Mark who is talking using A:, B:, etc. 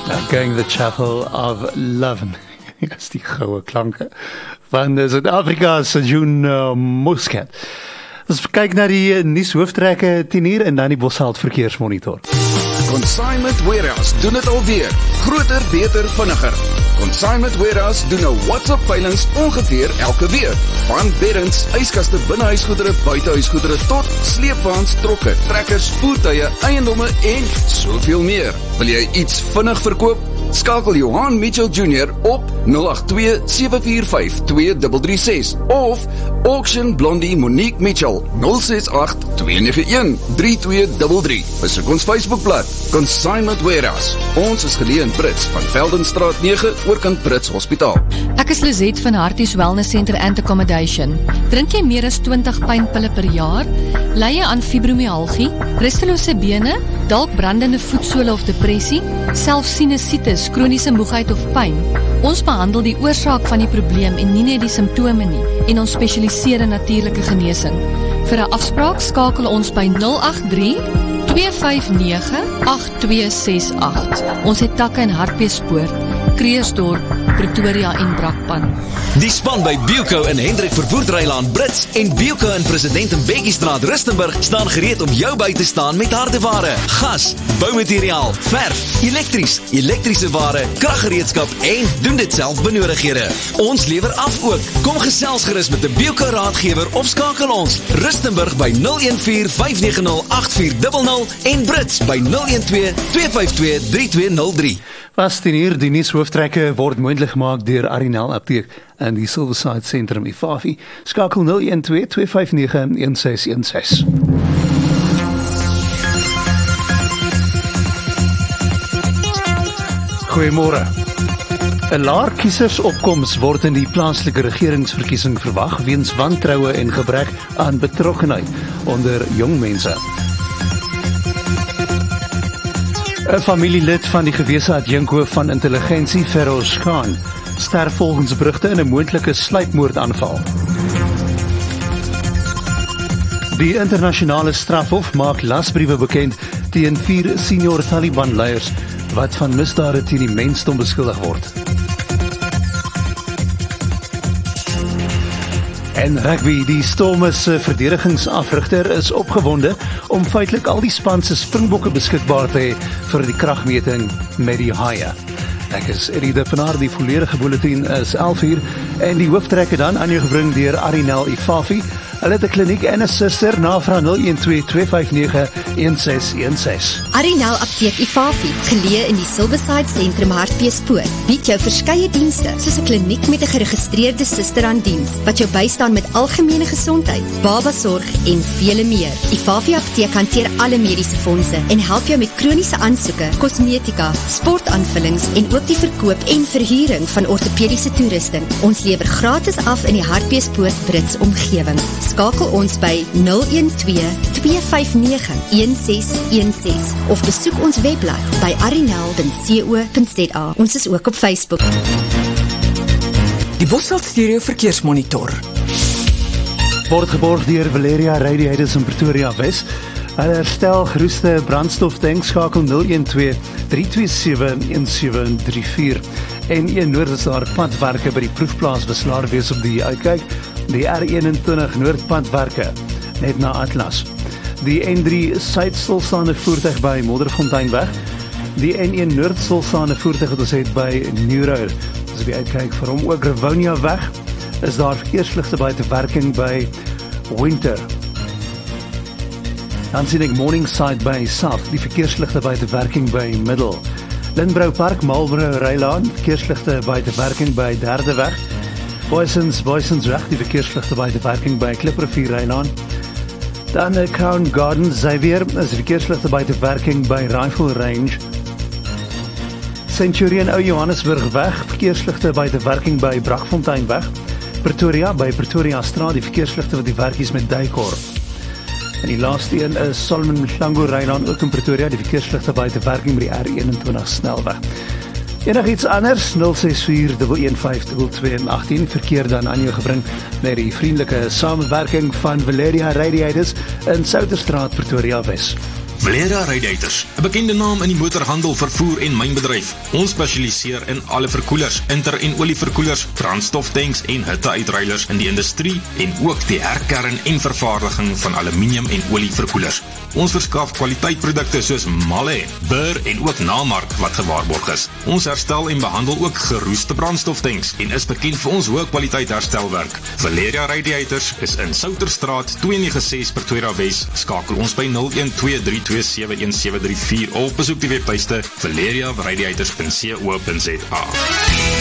A: Going the Chapel of Love. Dit is die goue klanke van Suid-Afrika se June Muscat. Ons kyk na die nuushooftrekke 10:00 en dan die Bosheld verkeersmonitor.
B: Consignment Warehouse doen dit alweer. Groter, beter, vinniger. Consignment Warehouse doen nou WhatsApp-veilings ongeveer elke week. Van beddens, yskaste, binnehuisgoedere, buitehuisgoedere tot sleepwaens, trokke, trekkers, voertuie, eiendomme en soveel meer. Wil jy iets vinnig verkoop? Skakel Johan Mitchell Jr. op 082-745-2336 of Auction Blondie Monique Mitchell 068-291-3233. Besoek ons Facebookblad Consignment Warehouse. Ons is geleë in Brits van Veldenstraat 9 oorkant Brits Hospitaal.
C: Ek is Lizette van Harties Wellness Center and Accommodation. Drink jy meer as 20 pynpille per jaar? Ly jy aan fibromyalgie, rustelose bene, dalk brandende voetsole of depressie, selfs sinusitis, kroniese moegheid of pyn? Ons behandel die oorsaak van die probleem en nie net die simptome nie, en ons spesialiseer in natuurlike genesing. Vir 'n afspraak skakel ons by 083-259-8268. Ons het takke in Hartbeespoort, Kreersdorp, Pretoria en Brakpan.
D: Die span by Bilco in Hendrik Vervoerdrylaan Brits en Bilco in President Mbeki-straat Rustenburg staan gereed om jou by te staan met harde ware, gas, boumateriaal, verf, elektrische ware, kraggereedskap en doen dit self benodighede. Ons lewer af ook. Kom gesels gerus met 'n Bilco raadgewer of skakel ons Rustenburg by 014-590-8400 en Brits by 012-252-3203.
A: Was 10:00, die nuushooftrekke word moontlik gemaak deur Arinel Apteek in die Silverside Sentrum Ifafi. Skakel 012-259-1616. Goeiemôre. 'n Laer kiesersopkoms word in die plaaslike regeringsverkiesing verwag weens wantroue en gebrek aan betrokkenheid onder jong mense. 'n Familielid van die gewese adjunkhoof van intelligensie, Feroz Khan, sterf volgens berigte in 'n moontlike sluipmoordaanval. Die internasionale strafhof maak lasbriewe bekend teen 4 senior Taliban-leiers wat van misdade teen die mensdom beskuldig word. En rugby, die Stormers se verdedigingsafrigter is opgewonde om feitelik al die span se springbokke beskikbaar te hê vir die kragmeting met die Haie. Ek is Eddie de Pinaar, die volledige bulletin is 11:00 en die hooftrekke dan aan jou gebring deur Arinel Ifafi. Hulle het 'n kliniek en 'n suster, navraag 012-259-1616.
E: Arinel Apteek Ifafi, geleë in die Silverside Sentrum Hartbeespoort, bied jou verskeie dienste, soos 'n kliniek met 'n geregistreerde suster aan diens, wat jou bystaan met algemene gesondheid, babasorg en vele meer. Ifafi Apteek hanteer alle mediese fondse en help jou met kroniese aansoeke, kosmetika, sportaanvullings en ook die verkoop en verhuuring van ortopediese toerusting. Ons lewer gratis af in die Hartbeespoort Brits omgewing. Skakel ons by 012-259-1616 of besoek ons webblad by arinel.co.za. Ons is ook op Facebook.
F: Die Bosheld Stereo Verkeersmonitor
A: Word geborg deur Valeria Radiators in Pretoria Wes. Hulle herstel geroeste brandstoftanks, skakel 012-327-1734. En een noord is daar padwerke by die proefplaas Wislaar wees op die uitkyk. Die R21 Noordpadwerke, net na Atlas. Die N3 Suid stilstaande voertuig by Modderfonteinweg. Die N1 Noord stilstaande voertuig wat ons het by Nieuwroad. As jy uitkyk vir hom ook Rivonia weg, is daar verkeersligte buite werking by Winter. Dan sien ek Morningside by South, die verkeersligte buite werking by Middle. Lindbrou Park, Marlborough Rylaan, verkeersligte buite werking by Derde weg. Boysons weg, die verkeersligte buite werking by Kliprivier Rylaan. Dan Crown Gardens, Xavier, is die verkeersligte buite werking by Rifle Range. Centurion Ou Johannesburg weg, verkeersligte buite werking by Brakfontein weg. Pretoria, by Pretoria Straat, die verkeersligte wat die werkies met Duikor. En die laaste een is Solomon Mhlangu Rylaan, ook in Pretoria, die verkeersligte buite werking by die R21 snelweg. Enigiets anders, 064-115-218, verkeer dan aan jou gebring met die vriendelike samewerking van Valeria Radiators in Souterstraat, Pretoria Wes.
G: Valeria Radiators, 'n bekende naam in die motorhandel, vervoer en mynbedryf. Ons spesialiseer in alle verkoelers, inter- en olieverkoelers, brandstoftanks en hitteuitruilers in die industrie en ook die herkern en vervaardiging van aluminium en olieverkoelers. Ons verskaf kwaliteitprodukte soos Malle, Burr en ook Namark wat gewaarborg is. Ons herstel en behandel ook geroeste brandstoftanks en is bekend vir ons hoë kwaliteit herstelwerk. Valeria Radiators is in Souterstraat 296 Pretoria Wes. Skakel ons by 0123271734 of besoek die webtuiste valeriaradiators.co.za.